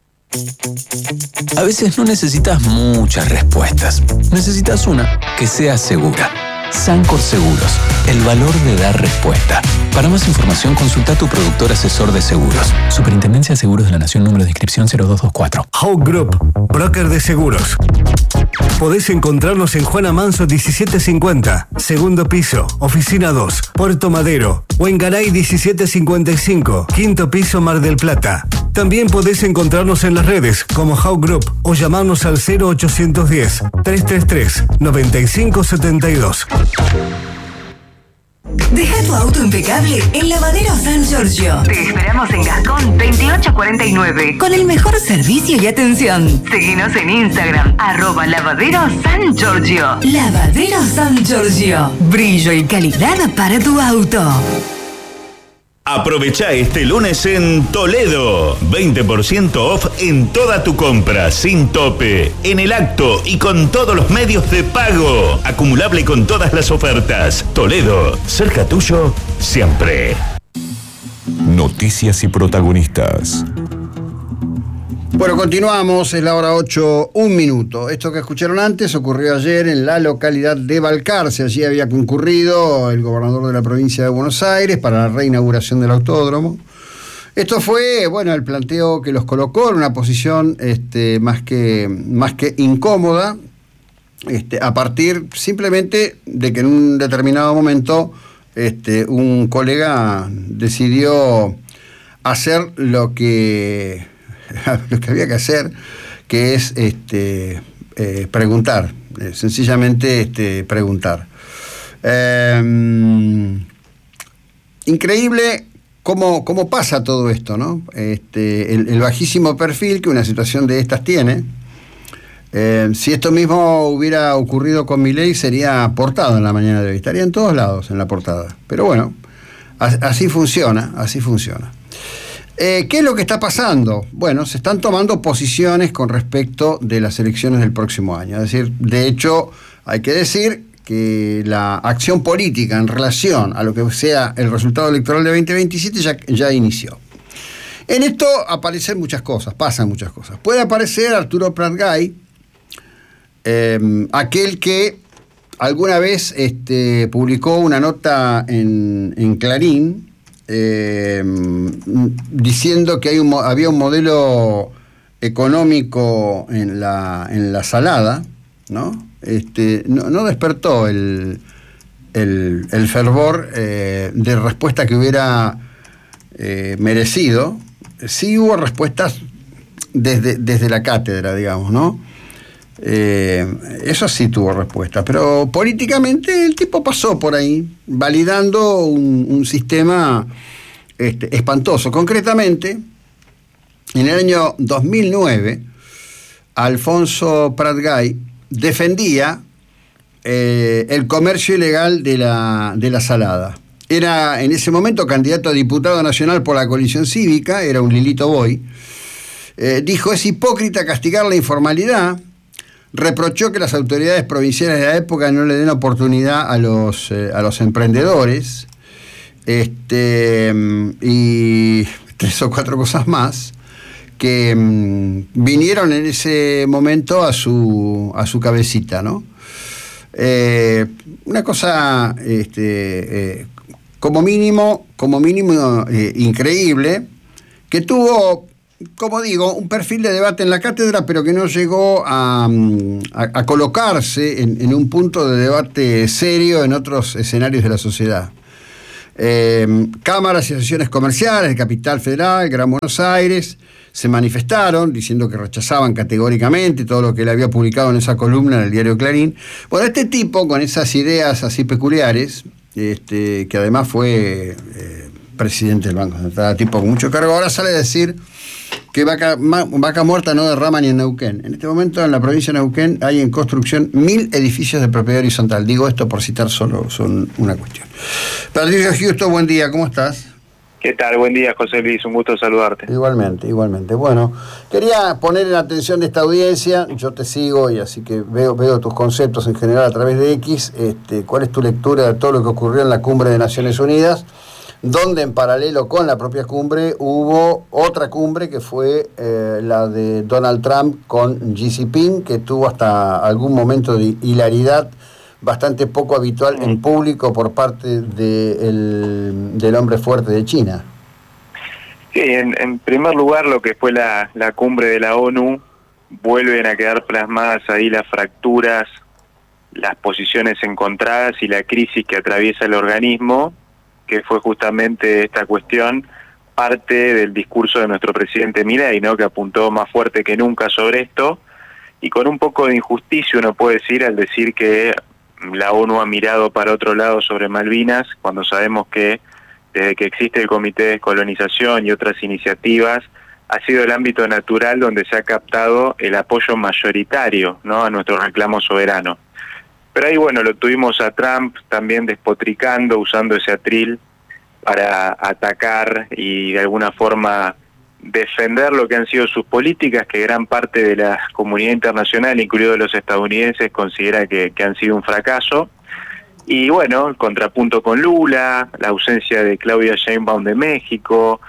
A veces no necesitas muchas respuestas. Necesitas una que sea segura. Sancor Seguros, el valor de dar respuesta. Para más información, consulta a tu productor asesor de seguros. Superintendencia de Seguros de la Nación, número de inscripción 0224. Hawk Group, broker de seguros. Podés encontrarnos en Juana Manso 1750, segundo piso, oficina 2, Puerto Madero, o en Garay 1755, quinto piso, Mar del Plata. También podés encontrarnos en las redes como Hawk Group o llamarnos al 0810-333-9572. Deja tu auto impecable en Lavadero San Giorgio. Te esperamos en Gascón 2849 con el mejor servicio y atención. Seguinos en Instagram @Lavadero San Giorgio. Lavadero San Giorgio. Brillo y calidad para tu auto. Aprovecha este lunes en Toledo. 20% off en toda tu compra, sin tope, en el acto y con todos los medios de pago. Acumulable con todas las ofertas. Toledo, cerca tuyo, siempre. Noticias y Protagonistas. Bueno, continuamos, es la hora 8, 1 minuto. Esto que escucharon antes ocurrió ayer en la localidad de Balcarce. Allí había concurrido el gobernador de la provincia de Buenos Aires para la reinauguración del autódromo. Esto fue, bueno, el planteo que los colocó en una posición más que incómoda, a partir simplemente de que en un determinado momento un colega decidió hacer lo que había que hacer, que es preguntar, sencillamente preguntar. Increíble cómo pasa todo esto, ¿no? El bajísimo perfil que una situación de estas tiene. Si esto mismo hubiera ocurrido con Milei, sería portada en la mañana de hoy, estaría en todos lados en la portada. Pero bueno, así funciona. ¿Qué es lo que está pasando? Bueno, se están tomando posiciones con respecto de las elecciones del próximo año. Es decir, de hecho, hay que decir que la acción política en relación a lo que sea el resultado electoral de 2027 ya inició. En esto pasan muchas cosas. Puede aparecer Arturo Prat-Gay, aquel que alguna vez publicó una nota en Clarín, diciendo que había un modelo económico en la salada, ¿no? No despertó el fervor de respuesta que hubiera merecido. Sí hubo respuestas desde la cátedra, digamos, ¿no? Eso sí tuvo respuesta, pero políticamente el tipo pasó por ahí validando un sistema espantoso. Concretamente, en el año 2009 Alfonso Prat-Gay defendía el comercio ilegal de la salada. era en ese momento candidato a diputado nacional por la coalición cívica, era un Lilito Boy, dijo: es hipócrita castigar la informalidad. Reprochó que las autoridades provinciales de la época no le den oportunidad a los emprendedores, y 3 o 4 cosas más que vinieron en ese momento a su cabecita, ¿no? Una cosa como mínimo increíble, que tuvo, como digo, un perfil de debate en la cátedra, pero que no llegó a colocarse en un punto de debate serio en otros escenarios de la sociedad. Cámaras y asociaciones comerciales de Capital Federal, Gran Buenos Aires, se manifestaron diciendo que rechazaban categóricamente todo lo que él había publicado en esa columna en el diario Clarín. Bueno, este tipo, con esas ideas así peculiares, que además fue presidente del Banco Central, tipo con mucho cargo, ahora sale a decir que vaca muerta no derrama ni en Neuquén. En este momento en la provincia de Neuquén hay en construcción 1000 edificios de propiedad horizontal. Digo esto por citar solo una cuestión. Patricio Justo, buen día, ¿cómo estás? ¿Qué tal? Buen día, José Luis, un gusto saludarte. Igualmente. Bueno, quería poner en atención de esta audiencia, yo te sigo y así que veo tus conceptos en general a través de X. ¿Cuál es tu lectura de todo lo que ocurrió en la cumbre de Naciones Unidas? Donde en paralelo con la propia cumbre hubo otra cumbre que fue la de Donald Trump con Xi Jinping, que tuvo hasta algún momento de hilaridad bastante poco habitual en público por parte del hombre fuerte de China. Sí, en primer lugar, lo que fue la cumbre de la ONU, vuelven a quedar plasmadas ahí las fracturas, las posiciones encontradas y la crisis que atraviesa el organismo, que fue justamente esta cuestión, parte del discurso de nuestro presidente Milei, ¿no?, que apuntó más fuerte que nunca sobre esto, y con un poco de injusticia uno puede decir al decir que la ONU ha mirado para otro lado sobre Malvinas, cuando sabemos que desde que existe el Comité de Descolonización y otras iniciativas, ha sido el ámbito natural donde se ha captado el apoyo mayoritario, ¿no?, a nuestro reclamo soberano. Pero ahí, bueno, lo tuvimos a Trump también despotricando, usando ese atril para atacar y de alguna forma defender lo que han sido sus políticas, que gran parte de la comunidad internacional, incluidos los estadounidenses, considera que han sido un fracaso. Y bueno, el contrapunto con Lula, la ausencia de Claudia Sheinbaum de México,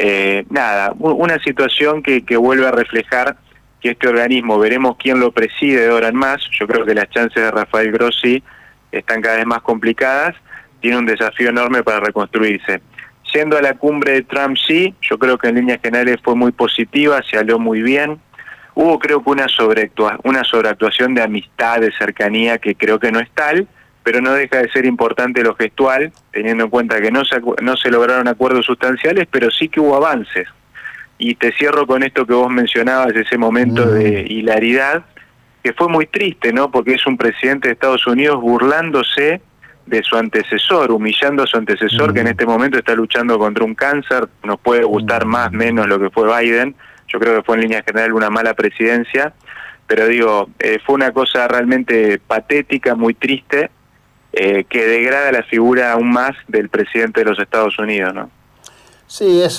una situación que vuelve a reflejar que este organismo, veremos quién lo preside de ahora en más. Yo creo que las chances de Rafael Grossi están cada vez más complicadas, tiene un desafío enorme para reconstruirse. Yendo a la cumbre de Trump, sí, yo creo que en líneas generales fue muy positiva, se habló muy bien. Hubo, creo que una sobreactuación de amistad, de cercanía, que creo que no es tal, pero no deja de ser importante lo gestual, teniendo en cuenta que no se lograron acuerdos sustanciales, pero sí que hubo avances. Y te cierro con esto que vos mencionabas, ese momento de hilaridad, que fue muy triste, ¿no?, porque es un presidente de Estados Unidos burlándose de su antecesor, humillando a su antecesor, que en este momento está luchando contra un cáncer. Nos puede gustar más o menos lo que fue Biden, yo creo que fue en línea general una mala presidencia, pero digo, fue una cosa realmente patética, muy triste, que degrada la figura aún más del presidente de los Estados Unidos, ¿no? Sí, es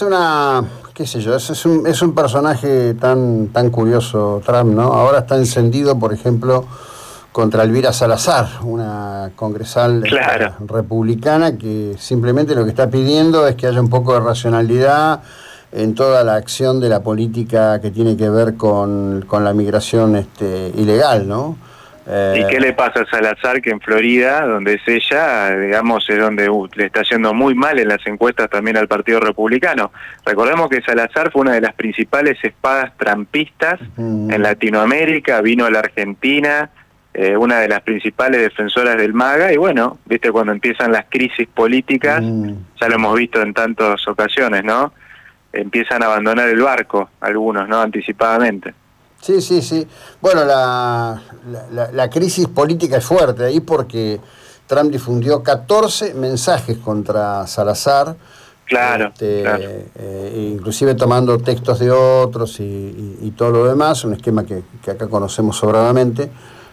un personaje tan curioso, Trump, ¿no? Ahora está encendido, por ejemplo, contra Elvira Salazar, una congresal republicana que simplemente lo que está pidiendo es que haya un poco de racionalidad en toda la acción de la política que tiene que ver con la migración ilegal, ¿no? ¿Y qué le pasa a Salazar, que en Florida, donde es ella, digamos, es donde le está yendo muy mal en las encuestas también al Partido Republicano? Recordemos que Salazar fue una de las principales espadas trampistas en Latinoamérica, vino a la Argentina, una de las principales defensoras del MAGA, y bueno, viste, cuando empiezan las crisis políticas, ya lo hemos visto en tantas ocasiones, ¿no? Empiezan a abandonar el barco, algunos, ¿no?, anticipadamente. Sí. Bueno, la crisis política es fuerte ahí porque Trump difundió 14 mensajes contra Salazar. Claro. Inclusive tomando textos de otros y todo lo demás, un esquema que acá conocemos sobradamente.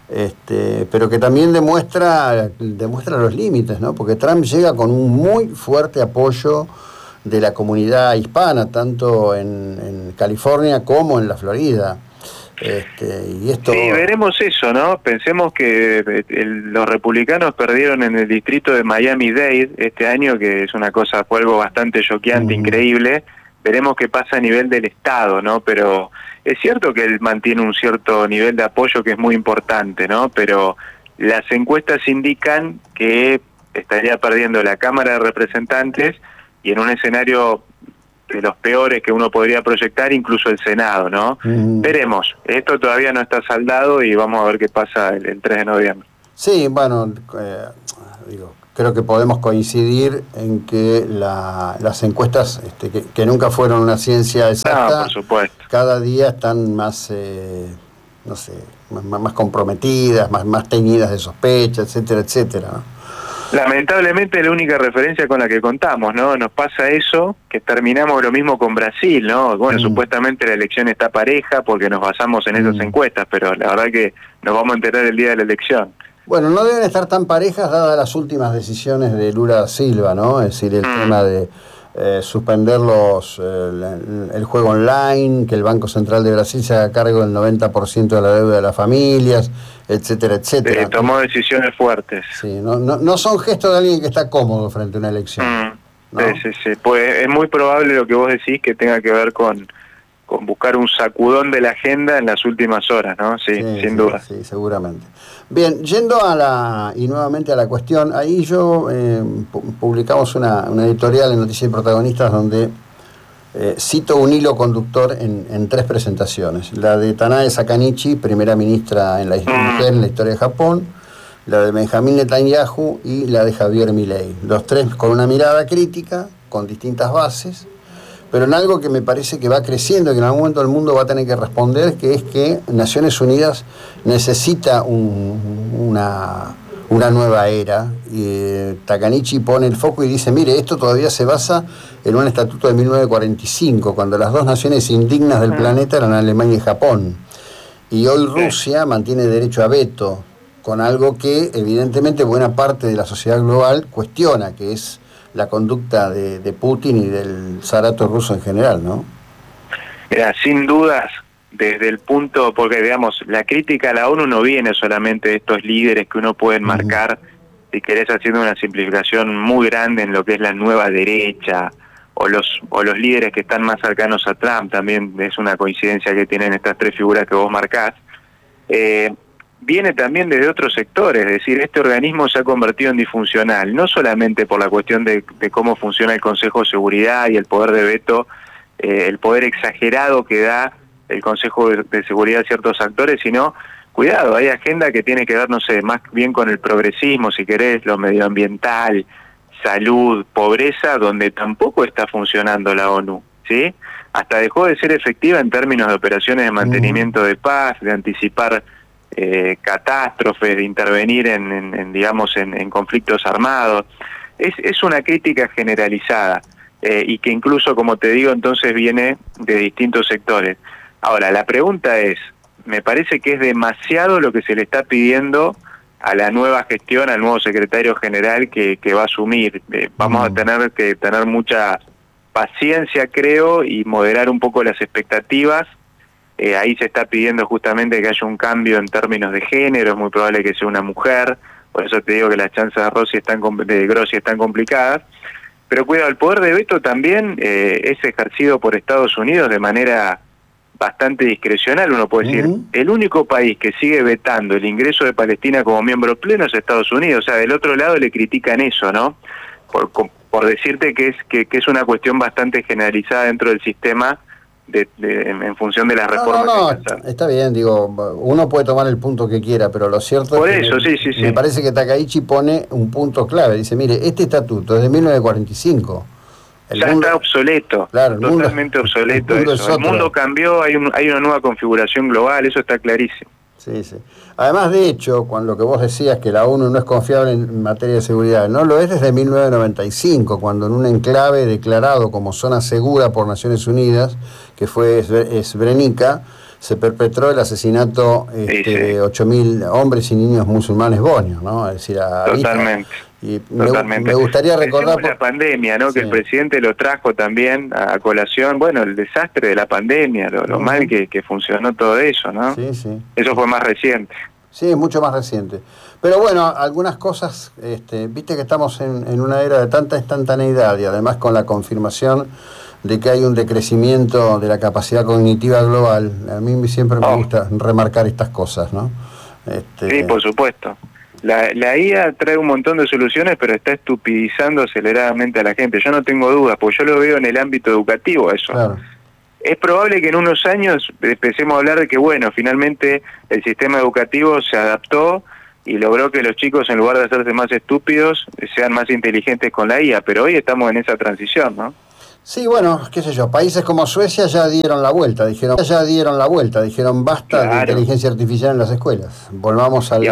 pero que también demuestra los límites, ¿no? Porque Trump llega con un muy fuerte apoyo de la comunidad hispana, tanto en California como en la Florida. Y esto... Sí, veremos eso, ¿no? Pensemos que los republicanos perdieron en el distrito de Miami-Dade este año, que es una cosa, fue algo bastante choqueante, increíble. Veremos qué pasa a nivel del Estado, ¿no? Pero es cierto que él mantiene un cierto nivel de apoyo que es muy importante, ¿no? Pero las encuestas indican que estaría perdiendo la Cámara de Representantes y en un escenario de los peores que uno podría proyectar, incluso el Senado, ¿no? Veremos. Esto todavía no está saldado y vamos a ver qué pasa el 3 de noviembre. Sí, bueno, creo que podemos coincidir en que las encuestas, que nunca fueron una ciencia exacta, por supuesto, cada día están más, más comprometidas, más teñidas de sospecha, etcétera, etcétera, ¿no? Lamentablemente es la única referencia con la que contamos, ¿no? Nos pasa eso, que terminamos lo mismo con Brasil, ¿no? Bueno, supuestamente la elección está pareja porque nos basamos en esas encuestas, pero la verdad que nos vamos a enterar el día de la elección. Bueno, no deben estar tan parejas dadas las últimas decisiones de Lula da Silva, ¿no? Es decir, el tema de suspender el juego online, que el Banco Central de Brasil se haga cargo del 90% de la deuda de las familias, etcétera, etcétera. Tomó decisiones fuertes. Sí, no son gestos de alguien que está cómodo frente a una elección. ¿no? Sí. Pues es muy probable lo que vos decís que tenga que ver con buscar un sacudón de la agenda en las últimas horas, ¿no? Sí, sin duda. Sí, seguramente. Bien, yendo nuevamente a la cuestión, ahí yo publicamos una editorial en Noticias y Protagonistas donde cito un hilo conductor en 3 presentaciones. La de Tanae Sakanichi, primera ministra en la historia de Japón, la de Benjamín Netanyahu y la de Javier Milei. Los 3 con una mirada crítica, con distintas bases, pero en algo que me parece que va creciendo y que en algún momento el mundo va a tener que responder, que es que Naciones Unidas necesita una nueva era. Y Takanichi pone el foco y dice, mire, esto todavía se basa en un estatuto de 1945, cuando las 2 naciones indignas del planeta eran Alemania y Japón. Y hoy Rusia mantiene derecho a veto, con algo que evidentemente buena parte de la sociedad global cuestiona, que es la conducta de Putin y del zarato ruso en general, ¿no? Mira, sin dudas, desde el punto, porque digamos, la crítica a la ONU no viene solamente de estos líderes que uno puede marcar, si querés, haciendo una simplificación muy grande en lo que es la nueva derecha, o los líderes que están más cercanos a Trump, también es una coincidencia que tienen estas 3 figuras que vos marcás. Viene también desde otros sectores, es decir, este organismo se ha convertido en disfuncional, no solamente por la cuestión de cómo funciona el Consejo de Seguridad y el poder de veto, el poder exagerado que da el Consejo de Seguridad a ciertos actores, sino, cuidado, hay agenda que tiene que ver, no sé, más bien con el progresismo, si querés, lo medioambiental, salud, pobreza, donde tampoco está funcionando la ONU, ¿sí? Hasta dejó de ser efectiva en términos de operaciones de mantenimiento de paz, de anticipar catástrofes, de intervenir en conflictos armados. Es una crítica generalizada y que incluso, como te digo, entonces viene de distintos sectores. Ahora, la pregunta es, me parece que es demasiado lo que se le está pidiendo a la nueva gestión, al nuevo secretario general que va a asumir. Vamos a tener que tener mucha paciencia, creo, y moderar un poco las expectativas. Ahí se está pidiendo justamente que haya un cambio en términos de género, es muy probable que sea una mujer, por eso te digo que las chances de Grossi están complicadas. Pero cuidado, el poder de veto también es ejercido por Estados Unidos de manera bastante discrecional, uno puede decir. El único país que sigue vetando el ingreso de Palestina como miembro pleno es Estados Unidos, o sea, del otro lado le critican eso, ¿no? Por decirte que es una cuestión bastante generalizada dentro del sistema, en función de las reformas que se hacen. Está bien, digo, uno puede tomar el punto que quiera, pero lo cierto es que me parece que Takaichi pone un punto clave, dice, mire, este estatuto es de 1945. Está obsoleto, claro, totalmente obsoleto eso. El mundo cambió, hay una nueva configuración global, eso está clarísimo. Sí. Además, de hecho, cuando lo que vos decías que la ONU no es confiable en materia de seguridad, no lo es desde 1995, cuando en un enclave declarado como zona segura por Naciones Unidas, que fue Srebrenica, se perpetró el asesinato de 8.000 hombres y niños musulmanes bosnios, ¿no? Es decir, Totalmente. Y me gustaría recordar la pandemia, ¿no? Sí. Que el presidente lo trajo también a colación, bueno, el desastre de la pandemia, lo mal que funcionó todo eso, ¿no? Sí, sí. Eso fue más reciente. Sí, es mucho más reciente. Pero bueno, algunas cosas, viste que estamos en una era de tanta instantaneidad y además con la confirmación de que hay un decrecimiento de la capacidad cognitiva global. A mí siempre me gusta remarcar estas cosas, ¿no? Sí, por supuesto. La IA trae un montón de soluciones, pero está estupidizando aceleradamente a la gente. Yo no tengo dudas, porque yo lo veo en el ámbito educativo eso. Claro. Es probable que en unos años empecemos a hablar de que, bueno, finalmente el sistema educativo se adaptó y logró que los chicos, en lugar de hacerse más estúpidos, sean más inteligentes con la IA, pero hoy estamos en esa transición, ¿no? Sí, bueno, qué sé yo, países como Suecia ya dieron la vuelta, dijeron basta de inteligencia artificial en las escuelas, volvamos al